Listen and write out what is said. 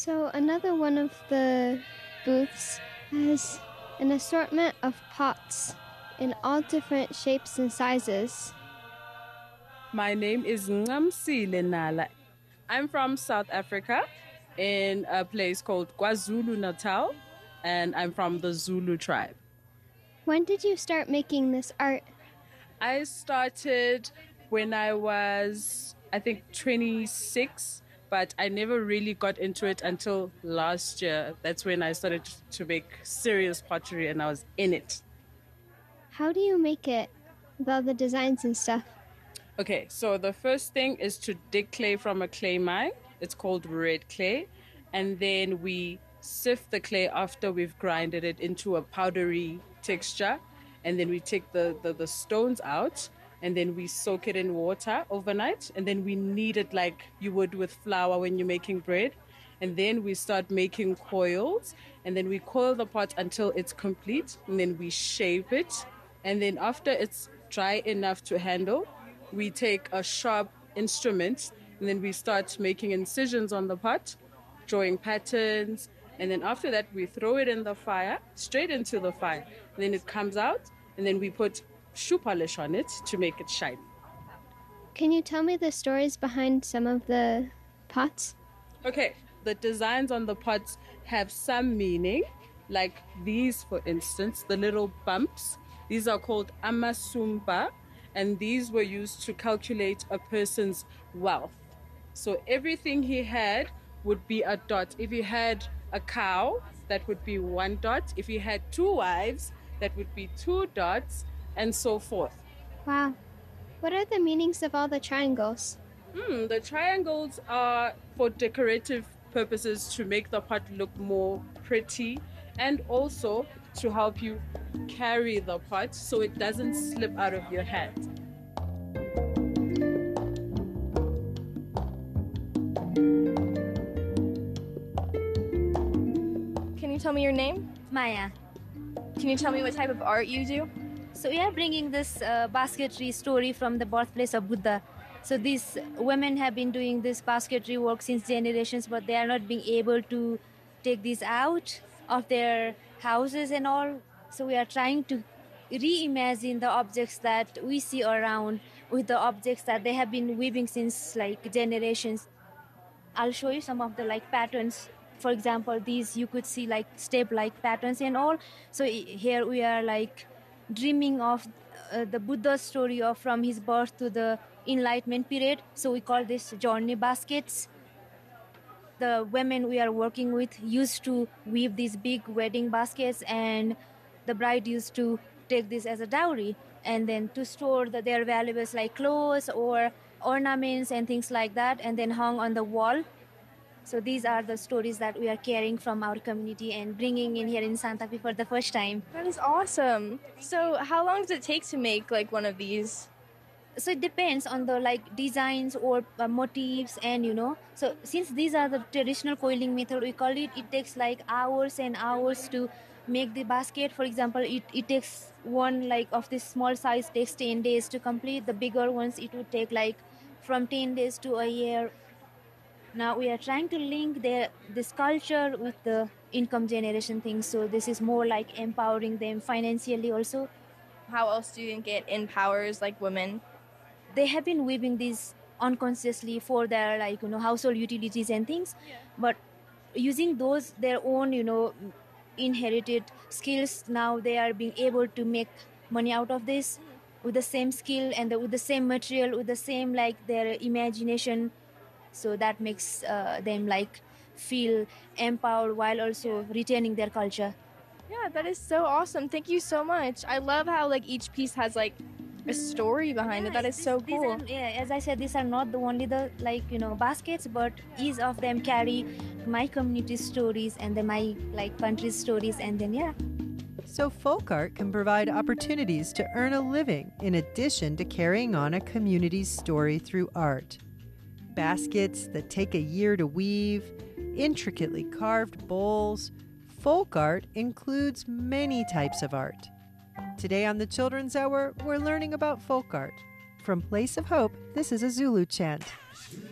So another one of the booths has an assortment of pots in all different shapes and sizes. My name is Ngamsile Nala. I'm from South Africa in a place called KwaZulu Natal, and I'm from the Zulu tribe. When did you start making this art? I started when I was, I think, 26, but I never really got into it until last year. That's when I started to make serious pottery and I was in it. How do you make it with all the designs and stuff? Okay, so the first thing is to dig clay from a clay mine. It's called red clay. And then we sift the clay after we've grinded it into a powdery texture. And then we take the stones out and then we soak it in water overnight. And then we knead it like you would with flour when you're making bread. And then we start making coils. And then we coil the pot until it's complete. And then we shape it. And then after it's dry enough to handle, we take a sharp instrument and then we start making incisions on the pot, drawing patterns. And then after that, we throw it in the fire, straight into the fire. And then it comes out and then we put shoe polish on it to make it shine. Can you tell me the stories behind some of the pots? Okay, the designs on the pots have some meaning, like these, for instance, the little bumps. These are called amasumba, and these were used to calculate a person's wealth. So everything he had would be a dot. If he had a cow, that would be 1 dot. If he had 2 wives, that would be 2 dots, and so forth. Wow. What are the meanings of all the triangles? The triangles are for decorative purposes to make the pot look more pretty and also to help you carry the pot so it doesn't slip out of your hand. Can you tell me your name? Maya. Can you tell me what type of art you do? So we are bringing this basketry story from the birthplace of Buddha. So these women have been doing this basketry work since generations, but they are not being able to take this out of their houses and all. So we are trying to reimagine the objects that we see around with the objects that they have been weaving since like generations. I'll show you some of the like patterns. For example, these you could see like step-like patterns and all. So here we are like dreaming of the Buddha story of from his birth to the Enlightenment period. So we call this journey baskets. The women we are working with used to weave these big wedding baskets, and the bride used to take this as a dowry and then to store their valuables like clothes or ornaments and things like that, and then hung on the wall. So these are the stories that we are carrying from our community and bringing in here in Santa Fe for the first time. That is awesome. So how long does it take to make like one of these? So it depends on the like designs or motifs, and so since these are the traditional coiling method, we call it takes like hours and hours to make the basket. For example, it takes one like of this small size takes 10 days to complete. The bigger ones it would take like from 10 days to a year. Now we are trying to link this culture with the income generation thing. So this is more like empowering them financially also. How else do you think it empowers like women? They have been weaving these unconsciously for their like household utilities and things, but using those their own inherited skills, now they are being able to make money out of this with the same skill and with the same material, with the same like their imagination. So that makes them like feel empowered while also retaining their culture. Yeah, that is so awesome. Thank you so much. I love how like each piece has like a story behind it. That is so cool. As I said, these are not the only the baskets, but each of them carry my community stories and then my like country's stories, and then So folk art can provide opportunities to earn a living in addition to carrying on a community's story through art. Baskets that take a year to weave, intricately carved bowls. Folk art includes many types of art. Today on the Children's Hour, we're learning about folk art. From Place of Hope, this is a Zulu chant.